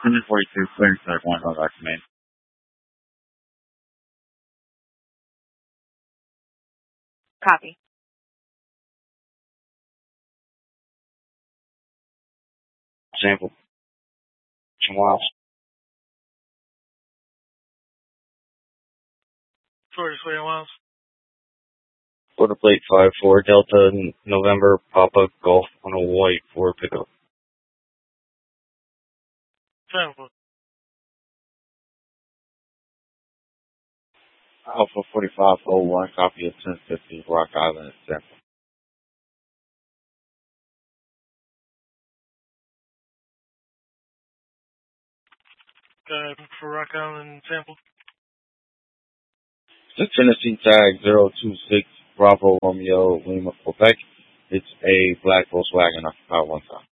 142, clearing start 1, on back to main. Copy. Sample. 2 miles. Sorry, 3 miles. Border plate 54 Delta November Papa Golf on a white for pickup. Sample. Alpha 4501, copy of 1050 Rock Island Sample. For Rock Island Sample. The Tennessee tag 026 Bravo Romeo Lima, Quebec. It's a black Volkswagen occupied 1 time.